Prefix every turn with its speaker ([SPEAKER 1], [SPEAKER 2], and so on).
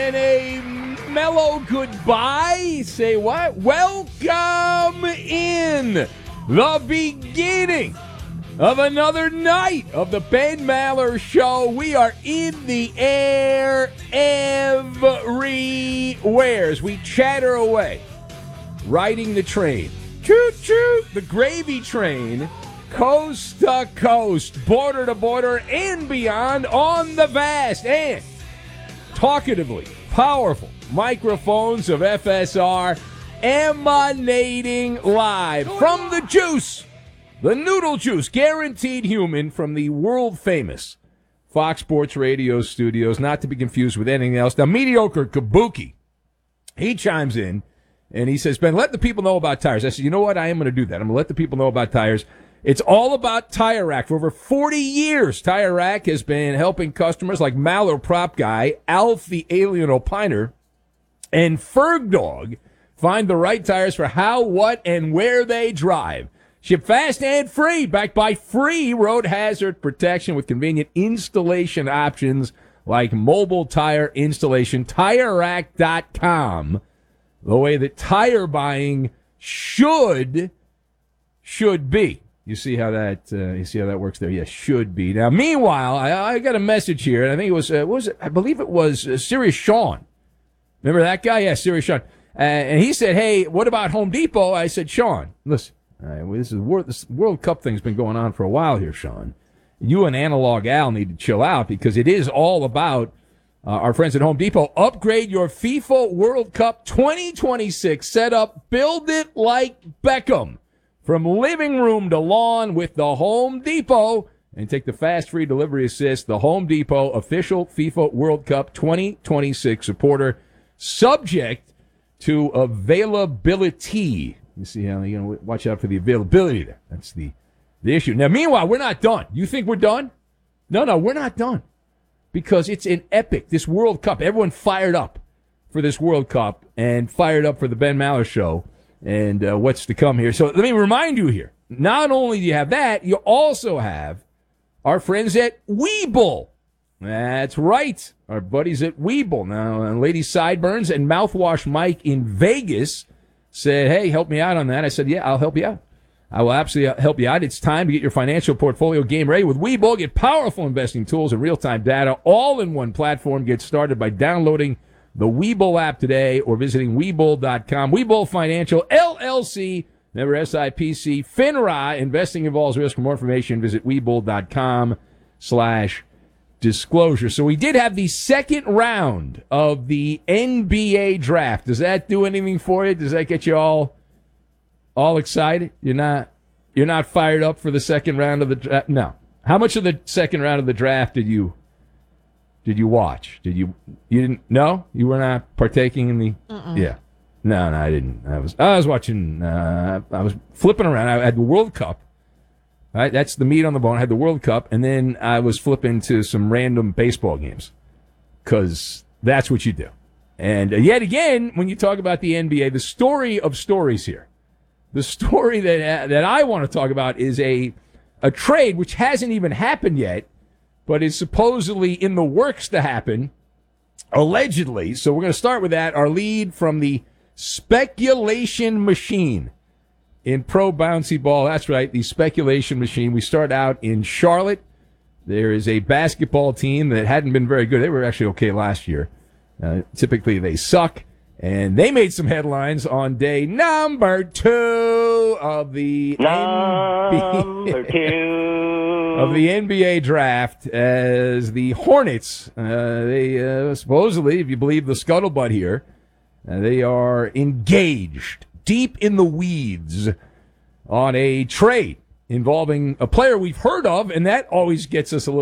[SPEAKER 1] and a mellow goodbye. Say what? Welcome in the beginning of another night of the Ben Maller Show. We are in the air everywhere as we chatter away, riding the train. Choo-choo! The gravy train, coast to coast, border to border, and beyond on the vast and talkatively powerful microphones of FSR, emanating live from the juice, the noodle juice, guaranteed human, from the world-famous Fox Sports Radio studios, not to be confused with anything else. Now, Mediocre Kabuki, he chimes in, and he says, Ben, let the people know about tires. I said, you know what? I am going to do that. I'm going to let the people know about tires. It's all about Tire Rack. For over 40 years, Tire Rack has been helping customers like Maller Prop Guy, Alf the Alien Opiner, and Ferg Dog find the right tires for how, what, and where they drive. Ship fast and free, backed by free road hazard protection with convenient installation options like mobile tire installation. TireRack.com. The way that tire buying should be. You see how that works there? Yes, should be. Now, meanwhile, I got a message here, and I think it was I believe it was Serious Sean. Remember that guy? Yeah, Serious Sean. And he said, hey, what about Home Depot? I said, Sean, listen, this World Cup thing's been going on for a while here, Sean. You and Analog Al need to chill out because it is all about our friends at Home Depot. Upgrade your FIFA World Cup 2026 setup. Build it like Beckham. From living room to lawn with the Home Depot. And take the fast free delivery assist. The Home Depot official FIFA World Cup 2026 supporter. Subject to availability. You see how you know? Watch out for the availability there. That's the issue. Now, meanwhile, we're not done. You think we're done? No, we're not done. Because it's an epic, this World Cup. Everyone fired up for this World Cup and fired up for the Ben Maller Show and what's to come here. So let me remind you here. Not only do you have that, you also have our friends at Webull. That's right. Our buddies at Webull. Now, Lady Sideburns and Mouthwash Mike in Vegas said, hey, help me out on that. I said, yeah, I'll help you out. I will absolutely help you out. It's time to get your financial portfolio game ready with Webull. Get powerful investing tools and real-time data all in one platform. Get started by downloading the Webull app today or visiting Webull.com. Webull Financial, LLC, member SIPC, FINRA. Investing involves risk. For more information, visit Webull.com/disclosure. So we did have the second round of the NBA draft. Does that do anything for you? Does that get you all excited? You're not fired up for the second round of the draft? No. How much of the second round of the draft did you watch? You didn't? No, you were not partaking in the. Yeah. No, I didn't. I was watching. I was flipping around. I had the World Cup. Right, that's the meat on the bone. I had the World Cup, and then I was flipping to some random baseball games because that's what you do. And yet again, when you talk about the NBA, the story of stories here. The story that I want to talk about is a trade which hasn't even happened yet, but is supposedly in the works to happen, allegedly. So we're going to start with that. Our lead from the speculation machine in pro bouncy ball. That's right, the speculation machine. We start out in Charlotte. There is a basketball team that hadn't been very good. They were actually okay last year. Typically they suck. And they made some headlines on day number 2 of the NBA draft as the Hornets, they supposedly, if you believe the scuttlebutt here, they are engaged deep in the weeds on a trade involving a player we've heard of, and that always gets us a little